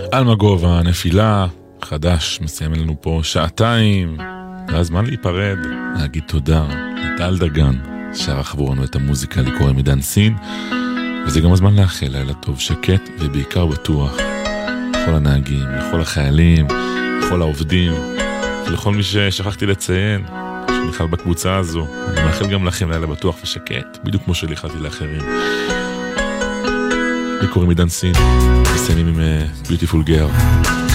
אלמגובה, נפילה, חדש, מסיים לנו פה שעתיים, והזמן להיפרד, להגיד תודה לטל דגן, שערך עבורנו את המוזיקה לקורא מדן סין, וזה גם הזמן לאחל לילה טוב, שקט ובעיקר בטוח, לכל הנהגים, לכל החיילים, לכל העובדים, ולכל מי ששכחתי לציין, שנכלל בקבוצה הזו. אני מאחל גם לכם לילה בטוח ושקט, בדיוק כמו שליחלתי לאחרים. לקורא מדן סין, מסיימים עם Beautiful Girl.